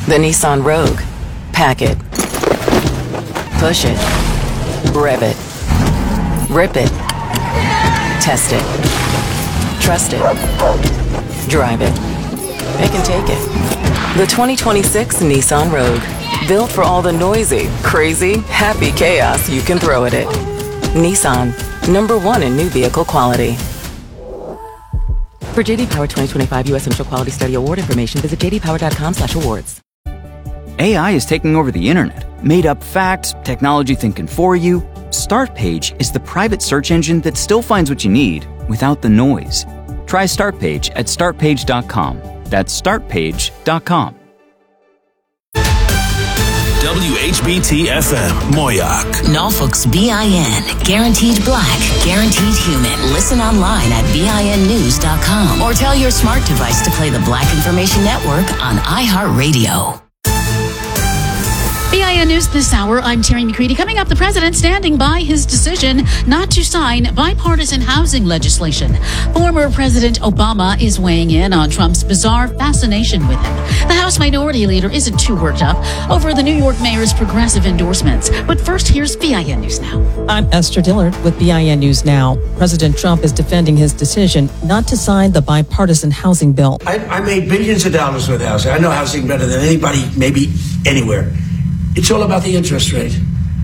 The Nissan Rogue. Pack it. Push it. Rev it. Rip it. Test it. Trust it. Drive it. It can take it. The 2026 Nissan Rogue. Built for all the noisy, crazy, happy chaos you can throw at it. Nissan. #1 in new vehicle quality. For J.D. Power 2025 U.S. Initial Quality Study Award information, visit jdpower.com/awards. AI is taking over the internet. Made up facts, technology thinking for you. Startpage is the private search engine that still finds what you need without the noise. Try Startpage at startpage.com. That's startpage.com. WHBT-FM, Moyoc. Norfolk's BIN. Guaranteed black, guaranteed human. Listen online at BINnews.com or tell your smart device to play the Black Information Network on iHeartRadio. BIN News this hour. I'm Terry McCready. Coming up, the president standing by his decision not to sign bipartisan housing legislation. Former President Obama is weighing in on Trump's bizarre fascination with him. The House Minority Leader isn't too worked up over the New York mayor's progressive endorsements. But first, here's BIN News Now. I'm Esther Dillard with BIN News Now. President Trump is defending his decision not to sign the bipartisan housing bill. I made billions of dollars with housing. I know housing better than anybody, maybe anywhere. It's all about the interest rate.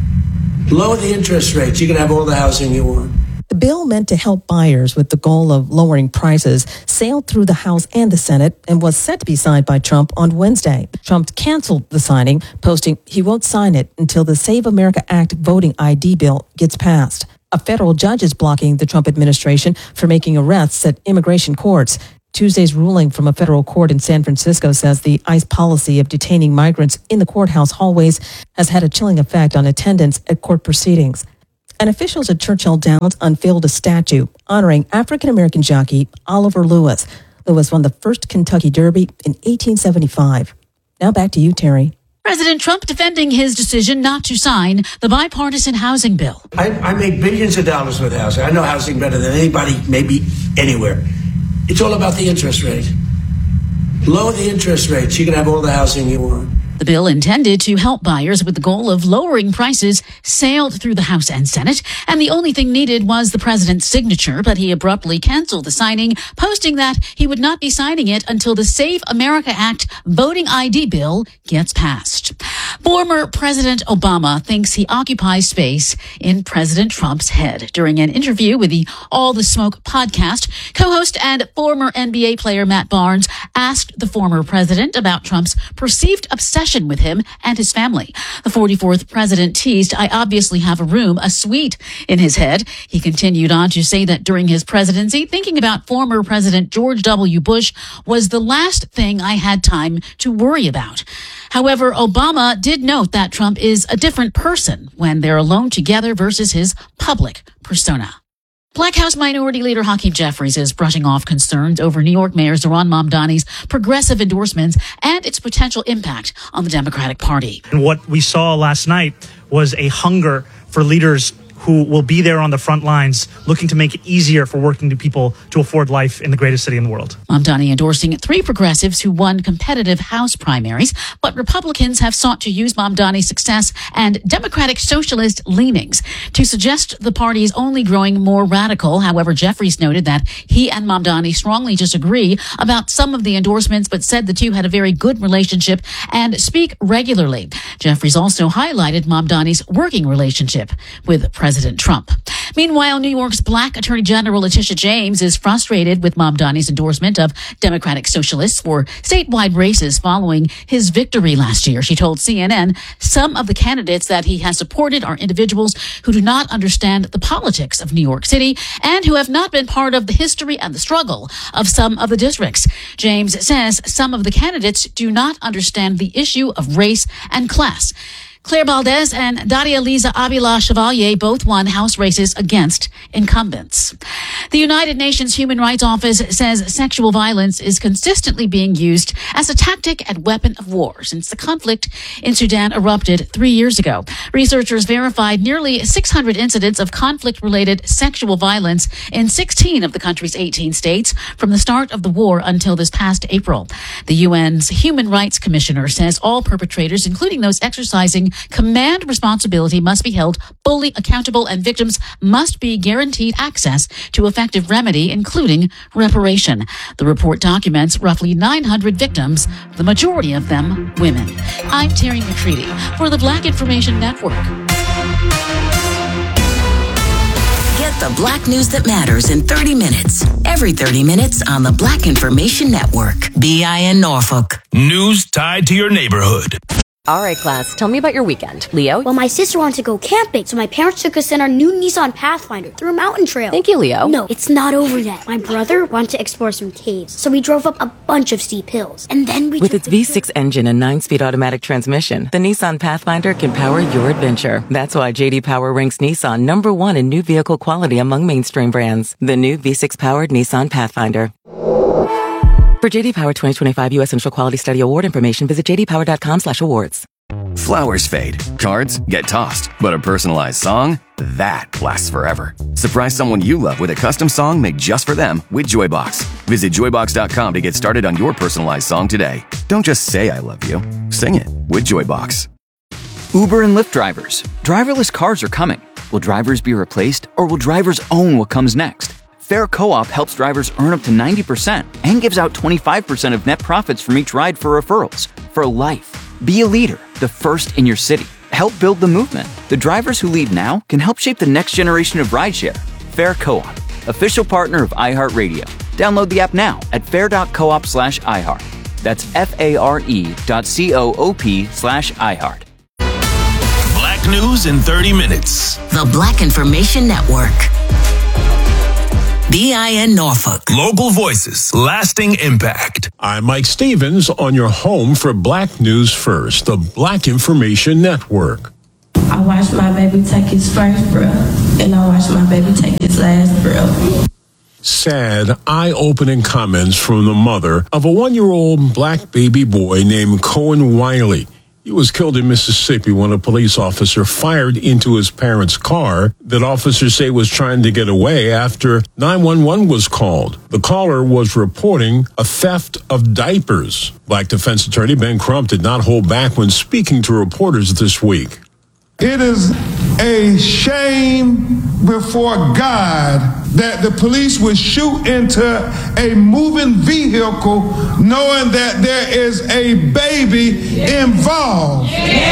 Lower the interest rates, you can have all the housing you want. The bill meant to help buyers with the goal of lowering prices sailed through the House and the Senate and was set to be signed by Trump on Wednesday. Trump canceled the signing, posting he won't sign it until the Save America Act voting ID bill gets passed. A federal judge is blocking the Trump administration for making arrests at immigration courts. Tuesday's ruling from a federal court in San Francisco says the ICE policy of detaining migrants in the courthouse hallways has had a chilling effect on attendance at court proceedings. And officials at Churchill Downs unveiled a statue honoring African-American jockey Oliver Lewis. Lewis won the first Kentucky Derby in 1875. Now back to you, Terry. President Trump defending his decision not to sign the bipartisan housing bill. I made billions of dollars with housing. I know housing better than anybody, maybe anywhere. It's all about the interest rate. Lower the interest rates, you can have all the housing you want. The bill intended to help buyers with the goal of lowering prices sailed through the House and Senate, and the only thing needed was the president's signature, but he abruptly canceled the signing, posting that he would not be signing it until the Save America Act voting ID bill gets passed. Former President Obama thinks he occupies space in President Trump's head. During an interview with the All the Smoke podcast, co-host and former NBA player Matt Barnes asked the former president about Trump's perceived obsession with him and his family. The 44th president teased, "I obviously have a room, a suite in his head." He continued on to say that during his presidency, thinking about former President George W. Bush was the last thing I had time to worry about. However, Obama did note that Trump is a different person when they're alone together versus his public persona. Black House Minority Leader Hakeem Jeffries is brushing off concerns over New York Mayor Zohran Mamdani's progressive endorsements and its potential impact on the Democratic Party. And what we saw last night was a hunger for leaders who will be there on the front lines, looking to make it easier for working people to afford life in the greatest city in the world. Mamdani endorsing 3 progressives who won competitive House primaries, but Republicans have sought to use Mamdani's success and Democratic socialist leanings to suggest the party is only growing more radical. However, Jeffries noted that he and Mamdani strongly disagree about some of the endorsements, but said the two had a very good relationship and speak regularly. Jeffries also highlighted Mamdani's working relationship with President Trump. Meanwhile, New York's Black Attorney General Letitia James is frustrated with Mamdani's endorsement of Democratic Socialists for statewide races following his victory last year. She told CNN some of the candidates that he has supported are individuals who do not understand the politics of New York City and who have not been part of the history and the struggle of some of the districts. James says some of the candidates do not understand the issue of race and class. Claire Valdez and Daria Liza Avila Chevalier both won House races against incumbents. The United Nations Human Rights Office says sexual violence is consistently being used as a tactic and weapon of war since the conflict in Sudan erupted 3 years ago. Researchers verified nearly 600 incidents of conflict-related sexual violence in 16 of the country's 18 states from the start of the war until this past April. The UN's Human Rights Commissioner says all perpetrators, including those exercising command responsibility, must be held fully accountable, and victims must be guaranteed access to effective remedy, including reparation. The report documents roughly 900 victims, the majority of them women. I'm Terry McCready for the Black Information Network. Get the Black news that matters in 30 minutes. Every 30 minutes on the Black Information Network. BIN Norfolk. News tied to your neighborhood. All right, class, tell me about your weekend. Leo? Well, my sister wanted to go camping, so my parents took us in our new Nissan Pathfinder through a mountain trail. Thank you, Leo. No, it's not over yet. My brother wanted to explore some caves, so we drove up a bunch of steep hills. And then we With its V6 engine and 9-speed automatic transmission, the Nissan Pathfinder can power your adventure. That's why J.D. Power ranks Nissan #1 in new vehicle quality among mainstream brands. The new V6-powered Nissan Pathfinder. For J.D. Power 2025 U.S. Initial Quality Study Award information, visit jdpower.com/awards. Flowers fade, cards get tossed, but a personalized song, that lasts forever. Surprise someone you love with a custom song made just for them with Joybox. Visit joybox.com to get started on your personalized song today. Don't just say I love you, sing it with Joybox. Uber and Lyft drivers. Driverless cars are coming. Will drivers be replaced, or will drivers own what comes next? Fair Co-op helps drivers earn up to 90% and gives out 25% of net profits from each ride for referrals. For life. Be a leader, the first in your city. Help build the movement. The drivers who lead now can help shape the next generation of rideshare. Fair Co-op, official partner of iHeartRadio. Download the app now at fair.coop/iHeart. That's FARE.coop/iHeart. Black news in 30 minutes. The Black Information Network. BIN Norfolk. Local voices, lasting impact. I'm Mike Stevens on your home for Black News First, the Black Information Network. I watched my baby take his first breath, and I watched my baby take his last breath. Sad, eye-opening comments from the mother of a 1-year-old black baby boy named Cohen Wiley. He was killed in Mississippi when a police officer fired into his parents' car that officers say was trying to get away after 911 was called. The caller was reporting a theft of diapers. Black defense attorney Ben Crump did not hold back when speaking to reporters this week. It is a shame before God that the police would shoot into a moving vehicle knowing that there is a baby involved.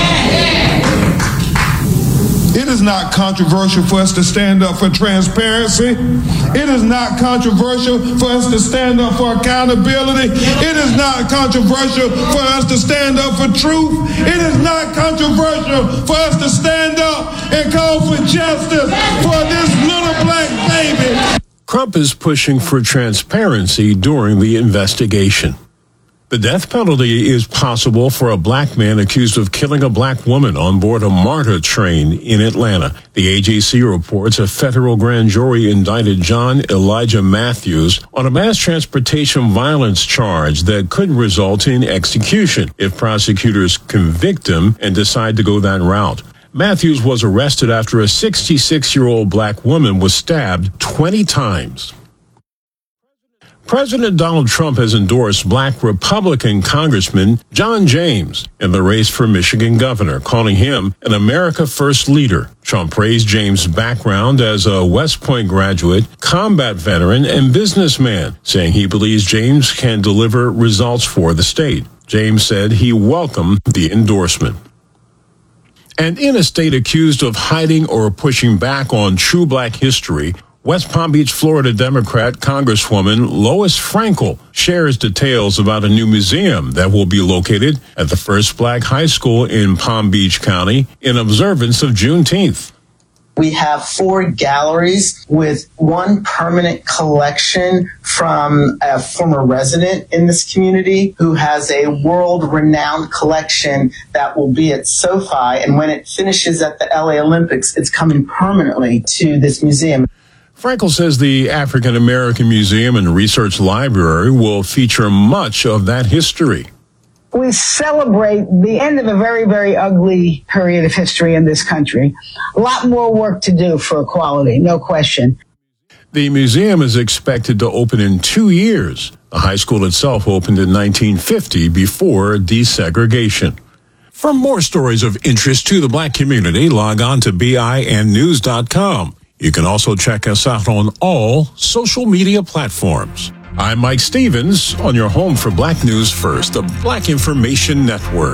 It is not controversial for us to stand up for transparency. It is not controversial for us to stand up for accountability. It is not controversial for us to stand up for truth. It is not controversial for us to stand up and call for justice for this little black baby. Crump is pushing for transparency during the investigation. The death penalty is possible for a black man accused of killing a black woman on board a MARTA train in Atlanta. The AJC reports a federal grand jury indicted John Elijah Matthews on a mass transportation violence charge that could result in execution if prosecutors convict him and decide to go that route. Matthews was arrested after a 66-year-old black woman was stabbed 20 times. President Donald Trump has endorsed black Republican Congressman John James in the race for Michigan governor, calling him an America First leader. Trump praised James' background as a West Point graduate, combat veteran, and businessman, saying he believes James can deliver results for the state. James said he welcomed the endorsement. And in a state accused of hiding or pushing back on true black history, West Palm Beach, Florida Democrat Congresswoman Lois Frankel shares details about a new museum that will be located at the first black high school in Palm Beach County in observance of Juneteenth. We have 4 galleries with 1 permanent collection from a former resident in this community who has a world-renowned collection that will be at SoFi. And when it finishes at the LA Olympics, it's coming permanently to this museum. Frankel says the African American Museum and Research Library will feature much of that history. We celebrate the end of a very, very ugly period of history in this country. A lot more work to do for equality, no question. The museum is expected to open in 2 years. The high school itself opened in 1950 before desegregation. For more stories of interest to the Black community, log on to BINnews.com. You can also check us out on all social media platforms. I'm Mike Stevens on your home for Black News First, the Black Information Network.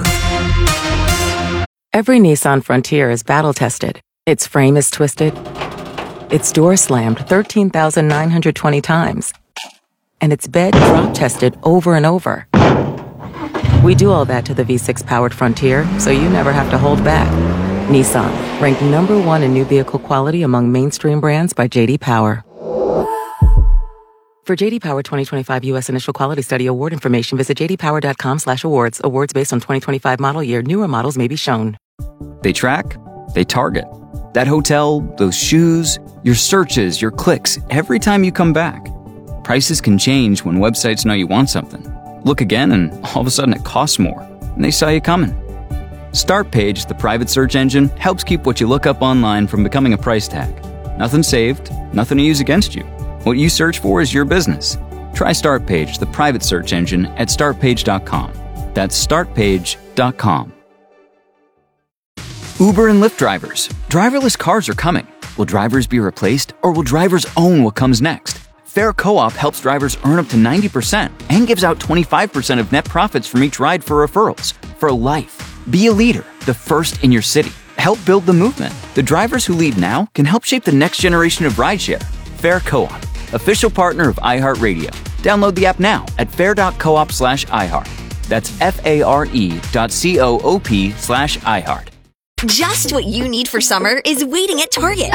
Every Nissan Frontier is battle-tested. Its frame is twisted. Its door slammed 13,920 times. And its bed drop-tested over and over. We do all that to the V6-powered Frontier, so you never have to hold back. Nissan, ranked number 1 in new vehicle quality among mainstream brands by J.D. Power. For J.D. Power 2025 U.S. Initial Quality Study award information, visit jdpower.com/awards. Awards based on 2025 model year. Newer models may be shown. They track, they target. That hotel, those shoes, your searches, your clicks, every time you come back. Prices can change when websites know you want something. Look again and all of a sudden it costs more, and they saw you coming. Startpage, the private search engine, helps keep what you look up online from becoming a price tag. Nothing saved, nothing to use against you. What you search for is your business. Try Startpage, the private search engine, at startpage.com. That's startpage.com. Uber and Lyft drivers. Driverless cars are coming. Will drivers be replaced, or will drivers own what comes next? Fair Co-op helps drivers earn up to 90% and gives out 25% of net profits from each ride for referrals. For life. Be a leader, the first in your city. Help build the movement. The drivers who lead now can help shape the next generation of rideshare. Fair Co-op, official partner of iHeartRadio. Download the app now at fair.coop/iHeart. That's FARE.coop/iHeart. Just what you need for summer is waiting at Target.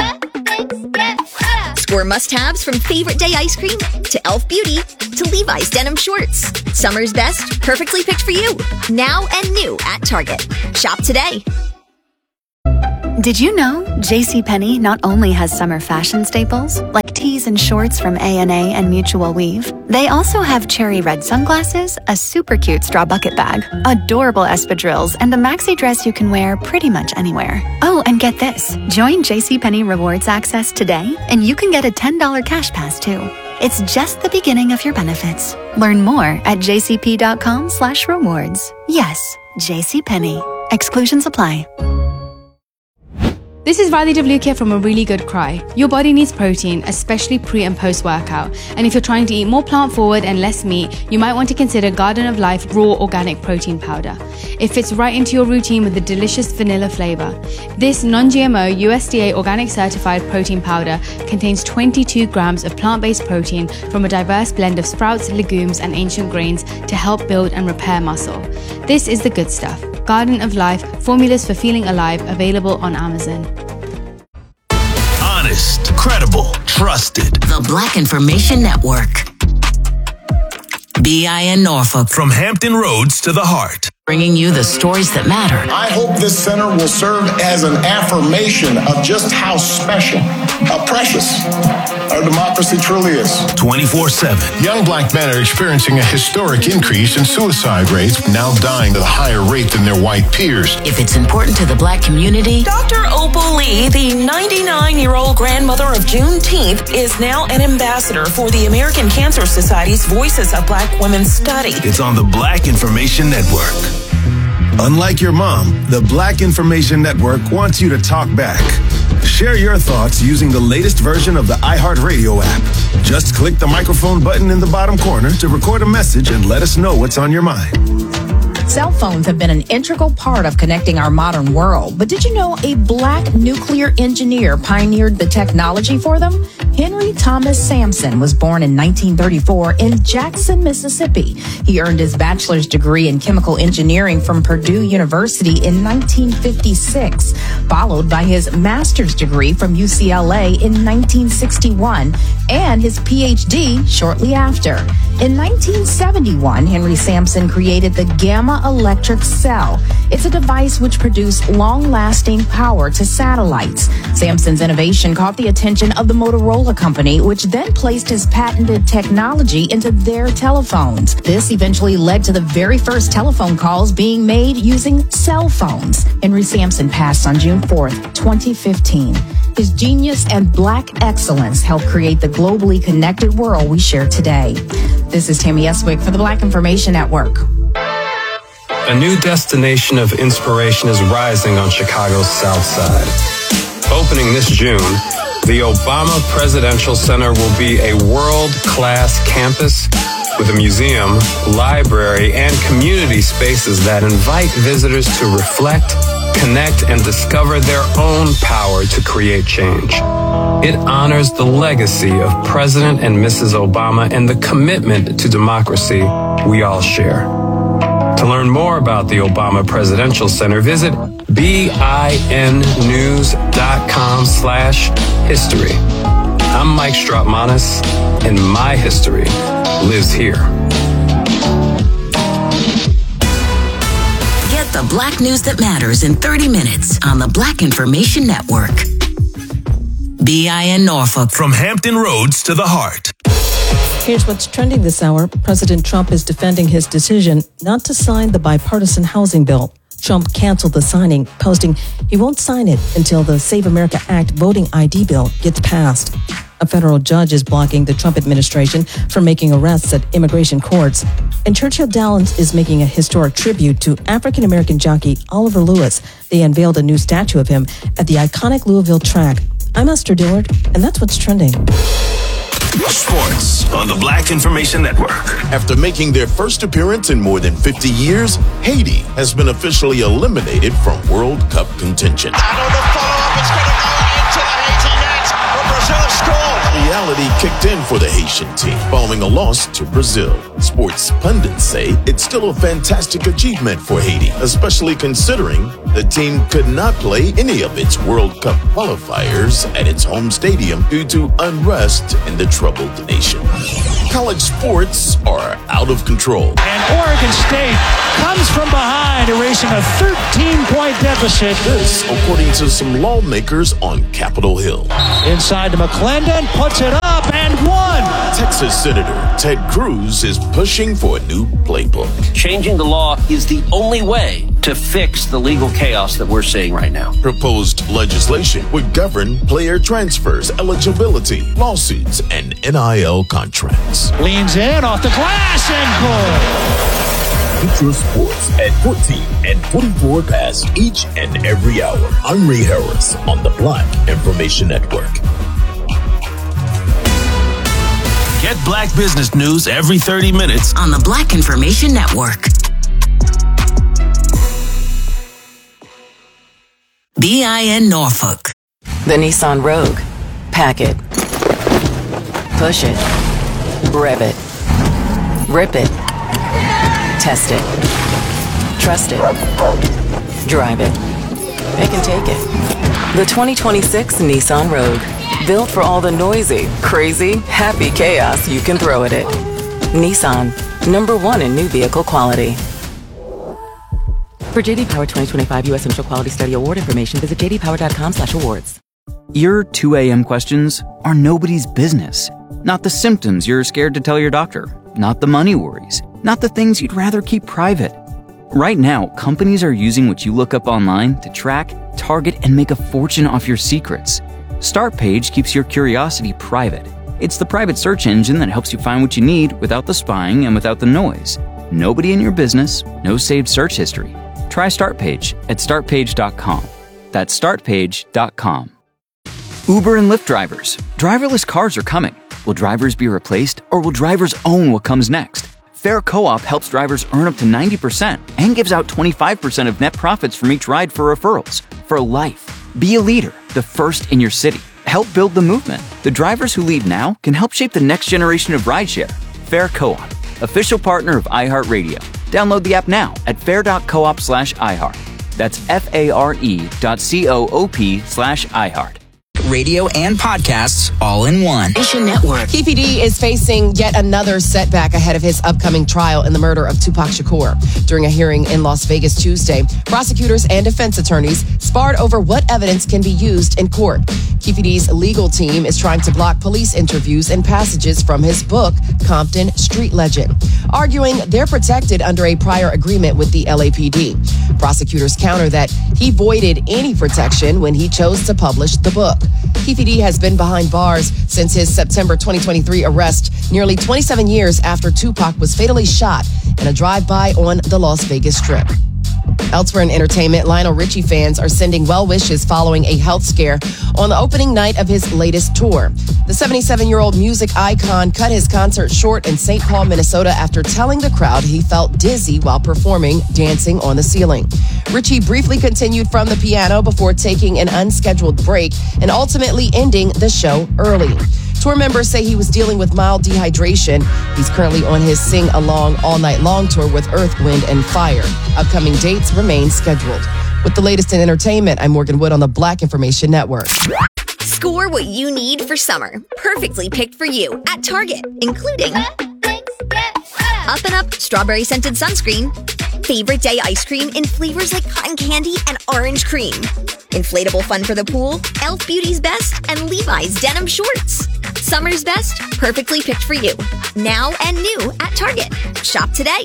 Score must-haves from favorite day ice cream to Elf Beauty to Levi's denim shorts. Summer's best, perfectly picked for you. Now and new at Target. Shop today. Did you know JCPenney not only has summer fashion staples, like tees and shorts from A&A and Mutual Weave, they also have cherry red sunglasses, a super cute straw bucket bag, adorable espadrilles, and a maxi dress you can wear pretty much anywhere. Oh, and get this. Join JCPenney Rewards Access today, and you can get a $10 cash pass too. It's just the beginning of your benefits. Learn more at jcp.com/rewards. Yes, JCPenney. Exclusions apply. This is Riley Devlukia from A Really Good Cry. Your body needs protein, especially pre and post workout. And if you're trying to eat more plant forward and less meat, you might want to consider Garden of Life Raw Organic Protein Powder. It fits right into your routine with a delicious vanilla flavor. This non-GMO USDA organic certified protein powder contains 22 grams of plant-based protein from a diverse blend of sprouts, legumes, and ancient grains to help build and repair muscle. This is the good stuff. Garden of Life, formulas for feeling alive, available on Amazon. Honest, credible, trusted. The Black Information Network. BIN Norfolk. From Hampton Roads to the heart. Bringing you the stories that matter. I hope this center will serve as an affirmation of just how special, how precious our democracy truly is. 24/7. Young black men are experiencing a historic increase in suicide rates, now dying at a higher rate than their white peers. If it's important to the black community, Dr. Opal Lee, the 99-year-old grandmother of Juneteenth, is now an ambassador for the American Cancer Society's Voices of Black Women study. It's on the Black Information Network. Unlike your mom, the Black Information Network wants you to talk back. Share your thoughts using the latest version of the iHeartRadio app. Just click the microphone button in the bottom corner to record a message and let us know what's on your mind. Cell phones have been an integral part of connecting our modern world, but did you know a black nuclear engineer pioneered the technology for them? Henry Thomas Sampson was born in 1934 in Jackson, Mississippi. He earned his bachelor's degree in chemical engineering from Purdue University in 1956, followed by his master's degree from UCLA in 1961 and his PhD shortly after. In 1971, Henry Sampson created the Gamma Electric Cell. It's a device which produced long-lasting power to satellites. Sampson's innovation caught the attention of the Motorola Company, which then placed his patented technology into their telephones. This eventually led to the very first telephone calls being made using cell phones. Henry Sampson passed on June 4th, 2015. His genius and black excellence helped create the globally connected world we share today. This is Tammy Eswick for the Black Information Network. A new destination of inspiration is rising on Chicago's South Side. Opening this June, the Obama Presidential Center will be a world-class campus with a museum, library, and community spaces that invite visitors to reflect, connect, and discover their own power to create change. It honors the legacy of President and Mrs. Obama and the commitment to democracy we all share. To learn more about the Obama Presidential Center, visit BINnews.com/history. I'm Mike Strautmanis, and my history lives here. Get the Black news that matters in 30 minutes on the Black Information Network. BIN Norfolk. From Hampton Roads to the heart. Here's what's trending this hour. President Trump is defending his decision not to sign the bipartisan housing bill. Trump canceled the signing, posting he won't sign it until the Save America Act voting ID bill gets passed. A federal judge is blocking the Trump administration from making arrests at immigration courts. And Churchill Downs is making a historic tribute to African-American jockey Oliver Lewis. They unveiled a new statue of him at the iconic Louisville track. I'm Esther Dillard, and that's what's trending. Sports on the Black Information Network. After making their first appearance in more than 50 years, Haiti has been officially eliminated from World Cup contention. And on the follow-up, it's going to go into the Haiti net, but Brazil scored. Reality kicked in for the Haitian team following a loss to Brazil. Sports pundits say it's still a fantastic achievement for Haiti, especially considering the team could not play any of its World Cup qualifiers at its home stadium due to unrest in the troubled nation. College sports are out of control. And Oregon State comes from behind, erasing a 13-point deficit. This, according to some lawmakers on Capitol Hill. Inside to McClendon, puts it up and won. Texas Senator Ted Cruz is pushing for a new playbook. Changing the law is the only way to fix the legal chaos that we're seeing right now. Proposed legislation would govern player transfers, eligibility, lawsuits, and NIL contracts. Leans in off the glass and goal. Get your sports at 14 and 44 past each and every hour. I'm Ray Harris on the Black Information Network. Get Black business news every 30 minutes on the Black Information Network. BIN Norfolk. The Nissan Rogue. Pack it. Push it. Rev it. Rip it. Test it. Trust it. Drive it. It can take it. The 2026 Nissan Rogue. Built for all the noisy, crazy, happy chaos you can throw at it. Nissan. #1 in new vehicle quality. For J.D. Power 2025 U.S. Initial Quality Study Award information, visit jdpower.com/awards. Your 2 a.m. questions are nobody's business. Not the symptoms you're scared to tell your doctor. Not the money worries. Not the things you'd rather keep private. Right now, companies are using what you look up online to track, target, and make a fortune off your secrets. Startpage keeps your curiosity private. It's the private search engine that helps you find what you need without the spying and without the noise. Nobody in your business, no saved search history. Try Startpage at startpage.com. That's startpage.com. Uber and Lyft drivers. Driverless cars are coming. Will drivers be replaced, or will drivers own what comes next? Fair Co-op helps drivers earn up to 90% and gives out 25% of net profits from each ride for referrals. For life. Be a leader, the first in your city. Help build the movement. The drivers who lead now can help shape the next generation of rideshare. Fair Co-op, official partner of iHeartRadio. Download the app now at fair.coop/iHeart. That's FARE.coop/iHeart. Radio and podcasts all in one. Nation Network. KPD is facing yet another setback ahead of his upcoming trial in the murder of Tupac Shakur. During a hearing in Las Vegas Tuesday, prosecutors and defense attorneys sparred over what evidence can be used in court. KPD's legal team is trying to block police interviews and passages from his book, Compton Street Legend, arguing they're protected under a prior agreement with the LAPD. Prosecutors counter that he voided any protection when he chose to publish the book. KPD has been behind bars since his September 2023 arrest, nearly 27 years after Tupac was fatally shot in a drive-by on the Las Vegas Strip. Elsewhere in entertainment, Lionel Richie fans are sending well wishes following a health scare on the opening night of his latest tour. The 77-year-old music icon cut his concert short in St. Paul, Minnesota after telling the crowd he felt dizzy while performing Dancing on the Ceiling. Richie briefly continued from the piano before taking an unscheduled break and ultimately ending the show early. Tour members say he was dealing with mild dehydration. He's currently on his Sing Along All Night Long tour with Earth, Wind, and Fire. Upcoming dates remain scheduled. With the latest in entertainment, I'm Morgan Wood on the Black Information Network. Score what you need for summer. Perfectly picked for you at Target, including Up and Up Strawberry Scented Sunscreen, Favorite Day Ice Cream in flavors like cotton candy and orange cream, inflatable fun for the pool, Elf Beauty's Best, and Levi's Denim Shorts. Summer's best, perfectly picked for you. Now and new at Target. Shop today.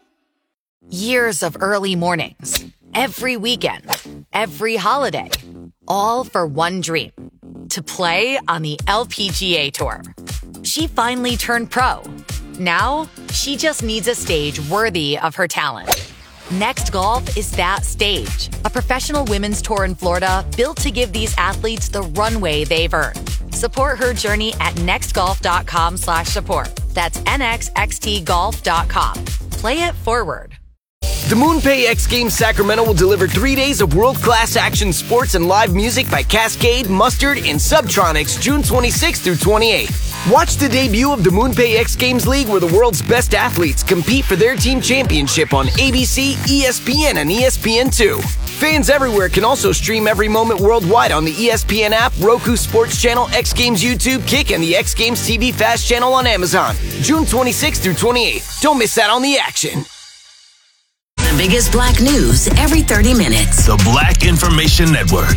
Years of early mornings, every weekend, every holiday, all for one dream, to play on the LPGA Tour. She finally turned pro. Now, she just needs a stage worthy of her talent. Next Golf is that stage, a professional women's tour in Florida built to give these athletes the runway they've earned. Support her journey at nextgolf.com/support. That's nxxtgolf.com. Play it forward. The MoonPay X Games Sacramento will deliver 3 days of world-class action sports and live music by Cascade, Mustard, and Subtronics June 26th through 28th. Watch the debut of the MoonPay X Games League where the world's best athletes compete for their team championship on ABC, ESPN, and ESPN2. Fans everywhere can also stream every moment worldwide on the ESPN app, Roku Sports Channel, X Games YouTube, Kick, and the X Games TV Fast Channel on Amazon. June 26th through 28th. Don't miss out on the action. The biggest black news every 30 minutes. The Black Information Network.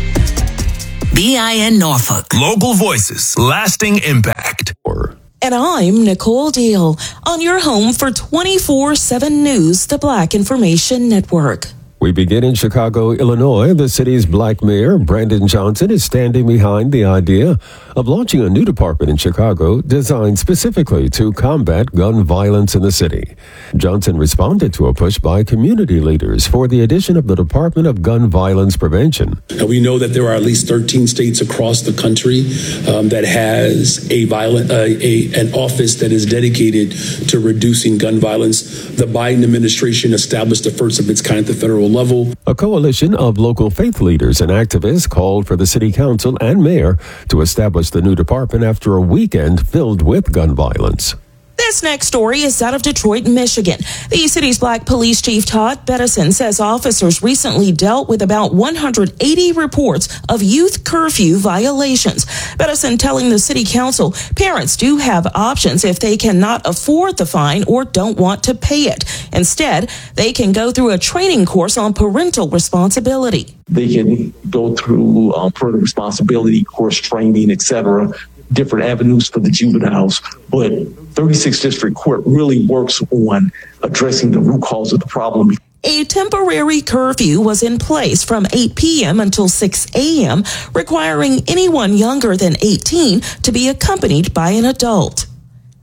BIN Norfolk. Local voices, lasting impact. And I'm Nicole Deal on your home for 24/7 News, the Black Information Network. We begin in Chicago, Illinois. The city's black mayor, Brandon Johnson, is standing behind the idea of launching a new department in Chicago designed specifically to combat gun violence in the city. Johnson responded to a push by community leaders for the addition of the Department of Gun Violence Prevention. And we know that there are at least 13 states across the country that has an office that is dedicated to reducing gun violence. The Biden administration established the first of its kind at the federal level. A coalition of local faith leaders and activists called for the city council and mayor to establish the new department after a weekend filled with gun violence. This next story is out of Detroit, Michigan. The city's black police chief, Todd Bettison, says officers recently dealt with about 180 reports of youth curfew violations. Bettison telling the city council parents do have options if they cannot afford the fine or don't want to pay it. Instead, they can go through a training course on parental responsibility. They can go through parental responsibility course training, etc., different avenues for the juveniles, but 36th District Court really works on addressing the root cause of the problem. A temporary curfew was in place from 8 p.m. until 6 a.m., requiring anyone younger than 18 to be accompanied by an adult.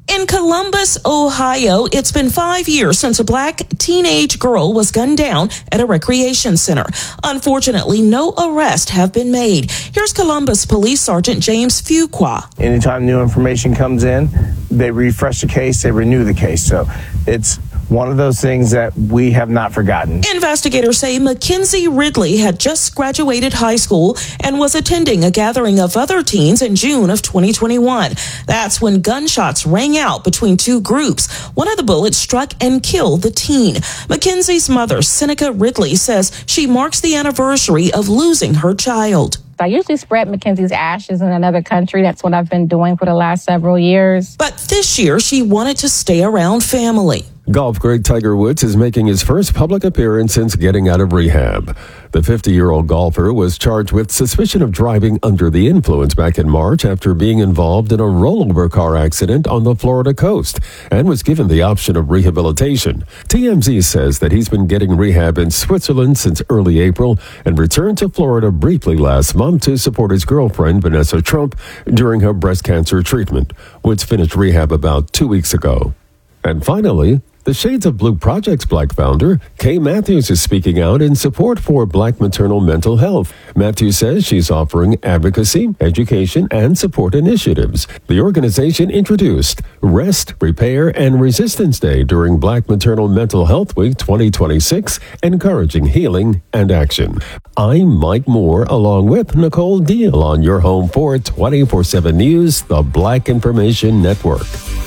In Columbus, Ohio, it's been 5 years since a black teenage girl was gunned down at a recreation center. Unfortunately, no arrests have been made. Here's Columbus Police Sergeant James Fuqua. Anytime new information comes in, they refresh the case, they renew the case. So it's one of those things that we have not forgotten. Investigators say Mackenzie Ridley had just graduated high school and was attending a gathering of other teens in June of 2021. That's when gunshots rang out between two groups. One of the bullets struck and killed the teen. Mackenzie's mother, Seneca Ridley, says she marks the anniversary of losing her child. I usually spread Mackenzie's ashes in another country. That's what I've been doing for the last several years. But this year, she wanted to stay around family. Golf great Tiger Woods is making his first public appearance since getting out of rehab. The 50-year-old golfer was charged with suspicion of driving under the influence back in March after being involved in a rollover car accident on the Florida coast and was given the option of rehabilitation. TMZ says that he's been getting rehab in Switzerland since early April and returned to Florida briefly last month to support his girlfriend, Vanessa Trump, during her breast cancer treatment. Woods finished rehab about 2 weeks ago. And finally, the Shades of Blue Project's Black founder, Kay Matthews, is speaking out in support for Black maternal mental health. Matthews says she's offering advocacy, education, and support initiatives. The organization introduced Rest, Repair, and Resistance Day during Black Maternal Mental Health Week 2026, encouraging healing and action. I'm Mike Moore, along with Nicole Deal on your home for 24/7 News, the Black Information Network.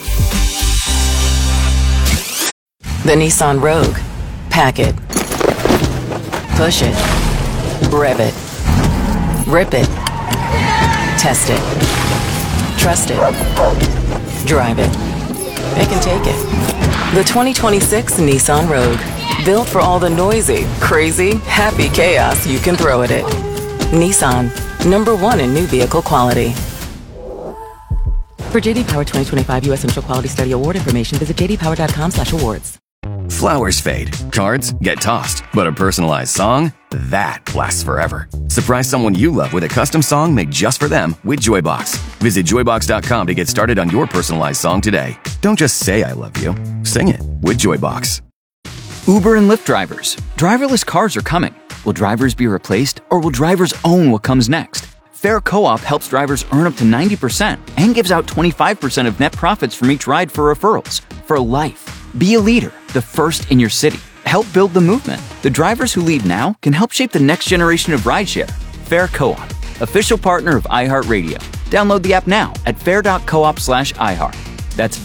The Nissan Rogue. Pack it. Push it. Rev it. Rip it. Test it. Trust it. Drive it. It can take it. The 2026 Nissan Rogue. Built for all the noisy, crazy, happy chaos you can throw at it. Nissan. #1 in new vehicle quality. For JD Power 2025 U.S. Initial Quality Study Award information, visit jdpower.com/awards. Flowers fade, cards get tossed, but a personalized song, that lasts forever. Surprise someone you love with a custom song made just for them with Joybox. Visit joybox.com to get started on your personalized song today. Don't just say I love you, sing it with Joybox. Uber and Lyft drivers. Driverless cars are coming. Will drivers be replaced, or will drivers own what comes next? Fair Co-op helps drivers earn up to 90% and gives out 25% of net profits from each ride for referrals. For life. Be a leader, the first in your city. Help build the movement. The drivers who lead now can help shape the next generation of rideshare. Fair Co-op, official partner of iHeartRadio. Download the app now at fair.coop/iHeart. That's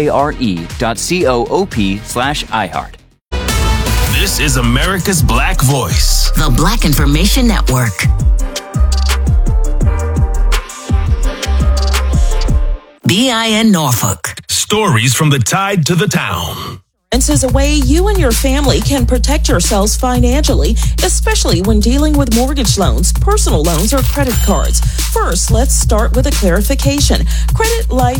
FARE.coop/iHeart. This is America's Black Voice. The Black Information Network. BIN Norfolk. Stories from the tide to the town. This is a way you and your family can protect yourselves financially, especially when dealing with mortgage loans, personal loans, or credit cards. First, let's start with a clarification. Credit Life